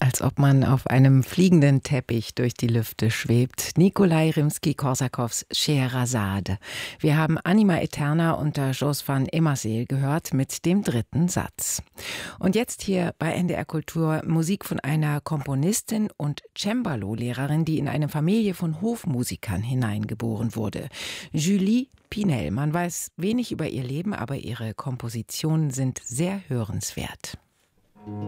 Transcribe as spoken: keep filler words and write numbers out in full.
als ob man auf einem fliegenden Teppich durch die Lüfte schwebt. Nikolai Rimski-Korsakows Scheherazade. Wir haben Anima Eterna unter Jos van Emmerseel gehört mit dem dritten Satz. Und jetzt hier bei N D R Kultur Musik von einer Komponistin und Cembalo-Lehrerin, die in eine Familie von Hofmusikern hineingeboren wurde. Julie Pinel. Man weiß wenig über ihr Leben, aber ihre Kompositionen sind sehr hörenswert.